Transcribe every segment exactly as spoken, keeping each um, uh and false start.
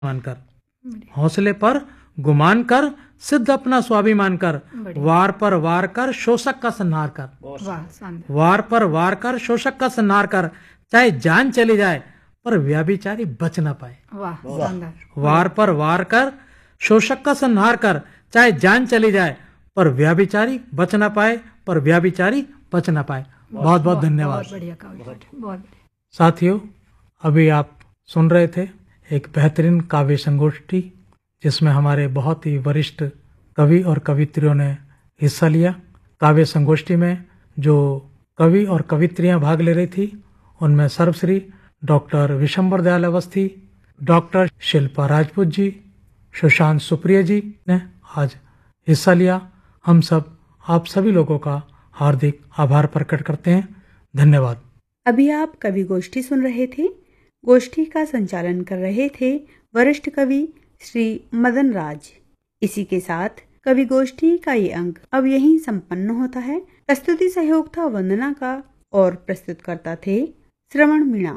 मानकर, हौसले पर गुमान कर, सिद्ध अपना स्वाभिमान कर, वार पर वार कर, शोषक का संहार कर। वार पर वार कर, शोषक का संहार कर, चाहे जान चली जाए पर व्यभिचारी बच ना पाए। वार पर वार कर, शोषक का संहार कर, चाहे जान चली जाए पर व्यभिचारी बच ना पाए, पर व्यभिचारी बच ना पाए। बहुत बहुत धन्यवाद। साथियों, अभी आप सुन रहे थे एक बेहतरीन काव्य संगोष्ठी जिसमें हमारे बहुत ही वरिष्ठ कवि और कवित्रियों ने हिस्सा लिया। काव्य संगोष्ठी में जो कवि और कवित्रियां भाग ले रही थी उनमें सर्वश्री डॉक्टर विशंबर दयाल अवस्थी, डॉक्टर शिल्पा राजपूत जी, सुशांत सुप्रिया जी ने आज हिस्सा लिया। हम सब आप सभी लोगों का हार्दिक आभार प्रकट करते हैं। धन्यवाद। अभी आप कवि गोष्ठी सुन रहे थे। गोष्ठी का संचालन कर रहे थे वरिष्ठ कवि श्री मदन राज। इसी के साथ कवि गोष्ठी का ये अंक अब यहीं संपन्न होता है। प्रस्तुति सहयोग था वंदना का और प्रस्तुतकर्ता थे श्रवण मीणा।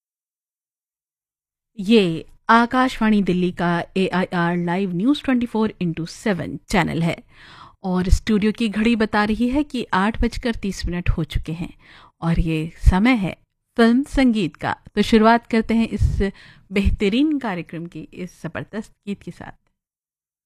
ये आकाशवाणी दिल्ली का ए I R live news twenty four into seven channel है और स्टूडियो की घड़ी बता रही है कि आठ बजकर तीस मिनट हो चुके हैं और ये समय है फिल्म संगीत का। तो शुरुआत करते हैं इस बेहतरीन कार्यक्रम की इस जबरदस्त गीत के साथ।